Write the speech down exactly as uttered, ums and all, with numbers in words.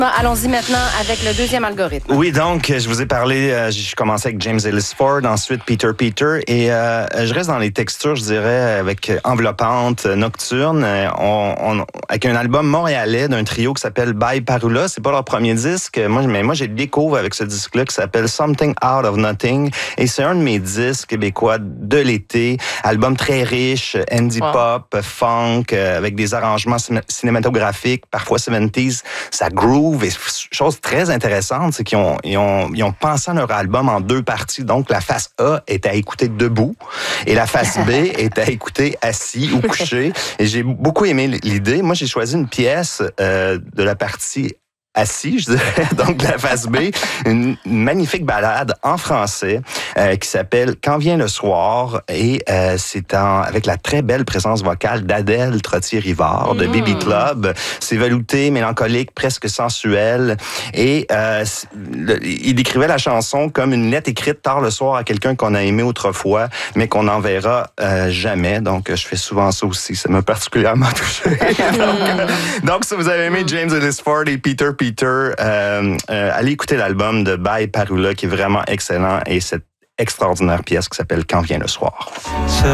Bon, allons-y maintenant avec le deuxième algorithme. Oui, donc, je vous ai parlé, euh, j'ai commencé avec James Ellis Ford, ensuite Peter Peter, et euh, je reste dans les textures, je dirais, avec enveloppante, nocturne, on, on, avec un album montréalais d'un trio qui s'appelle By Parula. C'est pas leur premier disque, moi, mais moi, j'ai le découvre avec ce disque-là qui s'appelle Something Out of Nothing, et c'est un de mes disques québécois de l'été, album très riche, indie wow. pop, funk, euh, avec des arrangements cinématographiques, parfois soixante-dix, ça groove. Et chose très intéressante, c'est qu'ils ont, ils ont, ils ont pensé à leur album en deux parties. Donc, la face A est à écouter debout et la face B est à écouter assis ou couché. Et j'ai beaucoup aimé l'idée. Moi, j'ai choisi une pièce euh, de la partie assis, je dirais, donc la face B, une magnifique ballade en français euh, qui s'appelle « Quand vient le soir » et euh, c'est en, avec la très belle présence vocale d'Adèle Trottier-Rivard de B B Club. C'est velouté, mélancolique, presque sensuel et euh, le, il décrivait la chanson comme une lettre écrite tard le soir à quelqu'un qu'on a aimé autrefois, mais qu'on n'enverra euh, jamais. Donc, je fais souvent ça aussi. Ça m'a particulièrement touché. donc, donc, si vous avez aimé James Ellis Ford et Peter Peter, euh, euh, allez écouter l'album de By Parula qui est vraiment excellent et cette extraordinaire pièce qui s'appelle « Quand vient le soir ».